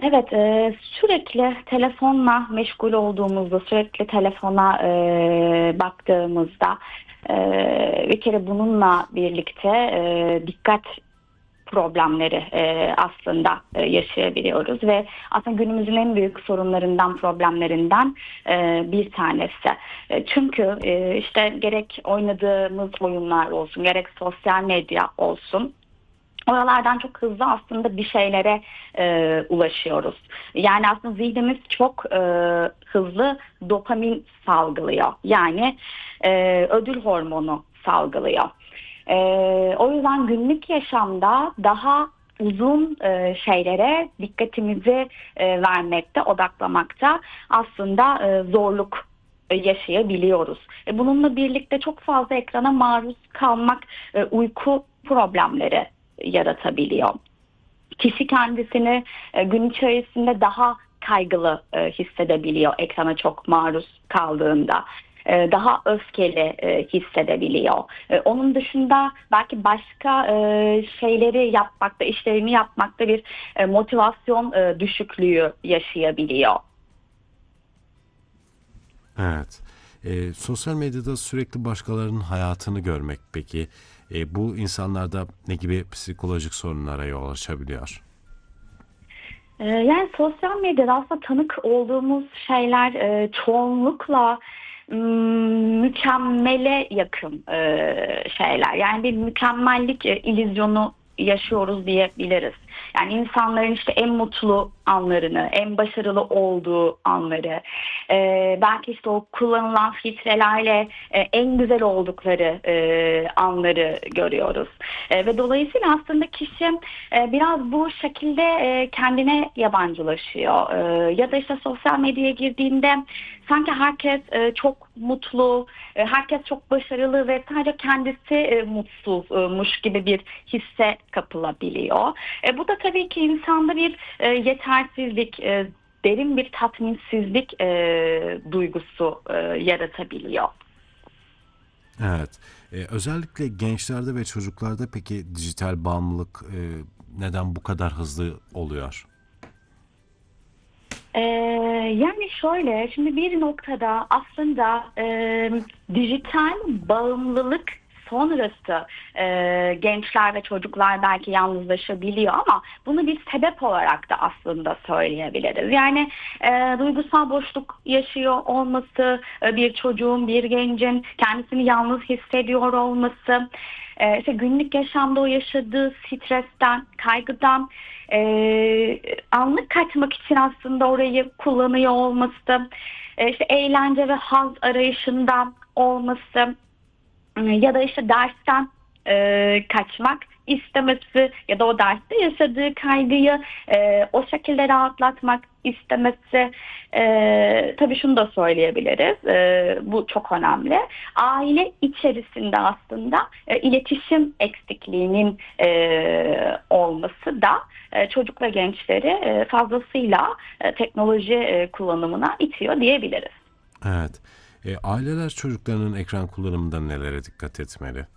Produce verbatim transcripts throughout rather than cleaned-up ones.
Evet, e, sürekli telefonla meşgul olduğumuzda, sürekli telefona e, baktığımızda e, bir kere bununla birlikte e, dikkat problemleri e, aslında e, yaşayabiliyoruz ve aslında günümüzün en büyük sorunlarından, problemlerinden e, bir tanesi. E, çünkü e, işte gerek oynadığımız oyunlar olsun, gerek sosyal medya olsun. Oralardan çok hızlı aslında bir şeylere e, ulaşıyoruz. Yani aslında zihnimiz çok e, hızlı dopamin salgılıyor. Yani e, ödül hormonu salgılıyor. E, O yüzden günlük yaşamda daha uzun e, şeylere dikkatimizi e, vermekte, odaklamakta aslında e, zorluk yaşayabiliyoruz. E, bununla birlikte çok fazla ekrana maruz kalmak e, uyku problemleri yaratabiliyor. Kişi kendisini e, gün içerisinde daha kaygılı e, hissedebiliyor ekrana çok maruz kaldığında. E, daha öfkeli e, hissedebiliyor. E, onun dışında belki başka e, şeyleri yapmakta, işlerini yapmakta bir e, motivasyon e, düşüklüğü yaşayabiliyor. Evet. E, sosyal medyada sürekli başkalarının hayatını görmek peki e, bu insanlarda ne gibi psikolojik sorunlara yol açabiliyor? Ee, Yani sosyal medyada aslında tanık olduğumuz şeyler e, çoğunlukla mm, mükemmele yakın e, şeyler. Yani bir mükemmellik e, illüzyonu yaşıyoruz diyebiliriz. Yani insanların işte en mutlu anlarını, en başarılı olduğu anları, e, belki işte o kullanılan filtrelerle e, en güzel oldukları e, anları görüyoruz. E, ve dolayısıyla aslında kişi e, biraz bu şekilde e, kendine yabancılaşıyor. E, ya da işte sosyal medyaya girdiğinde sanki herkes e, çok mutlu, e, herkes çok başarılı ve sadece kendisi e, mutsuzmuş gibi bir hisse kapılabiliyor. E, bu da tabii ki insanda bir e, yetersizlik, e, derin bir tatminsizlik e, duygusu e, yaratabiliyor. Evet. E, özellikle gençlerde ve çocuklarda peki dijital bağımlılık e, neden bu kadar hızlı oluyor? Ee, Yani şöyle, şimdi bir noktada aslında e, dijital bağımlılık sonrası e, gençler ve çocuklar belki yalnızlaşabiliyor ama bunu bir sebep olarak da aslında söyleyebiliriz. Yani e, duygusal boşluk yaşıyor olması, e, bir çocuğun, bir gencin kendisini yalnız hissediyor olması, e, işte günlük yaşamda o yaşadığı stresten, kaygıdan e, anlık kaçmak için aslında orayı kullanıyor olması, e, işte eğlence ve haz arayışından olması ya da işte dersten e, kaçmak istemesi ya da o derste yaşadığı kaygıyı e, o şekilde rahatlatmak istemesi. E, tabii şunu da söyleyebiliriz, e, bu çok önemli. Aile içerisinde aslında e, iletişim eksikliğinin e, olması da e, çocuk ve gençleri e, fazlasıyla e, teknoloji e, kullanımına itiyor diyebiliriz. Evet. E, aileler çocuklarının ekran kullanımında nelere dikkat etmeli?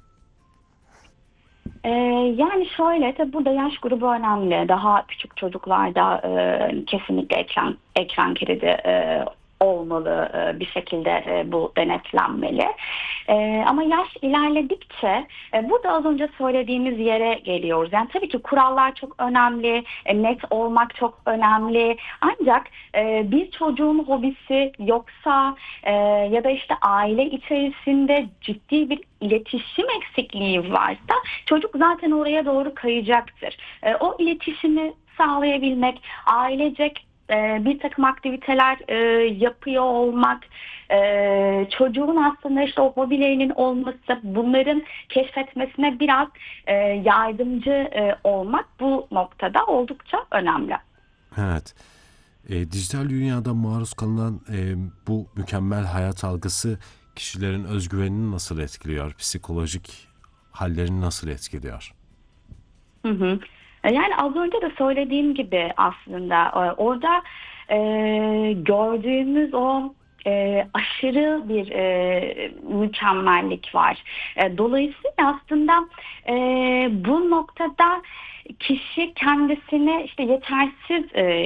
Ee, Yani şöyle, tabii burada yaş grubu önemli. Daha küçük çocuklarda e, kesinlikle ekran ekran kilidi e, olmalı, e, bir şekilde e, bu denetlenmeli. E, ama yaş ilerledikçe e, burada az önce söylediğimiz yere geliyoruz. Yani tabii ki kurallar çok önemli, e, net olmak çok önemli. Ancak e, bir çocuğun hobisi yoksa e, ya da işte aile içerisinde ciddi bir iletişim eksikliği varsa çocuk zaten oraya doğru kayacaktır. E, o iletişimi sağlayabilmek, ailecek e, bir takım aktiviteler e, yapıyor olmak, e, çocuğun aslında işte o hobilerinin olması, bunların keşfetmesine biraz e, yardımcı e, olmak bu noktada oldukça önemli. Evet. E, dijital dünyada maruz kalınan e, bu mükemmel hayat algısı kişilerin özgüvenini nasıl etkiliyor? Psikolojik hallerini nasıl etkiliyor? Hı hı. E, Yani az önce de söylediğim gibi aslında e, orada e, gördüğümüz o e, aşırı bir e, mükemmellik var. E, dolayısıyla aslında e, bu noktada kişi kendisini işte yetersiz e,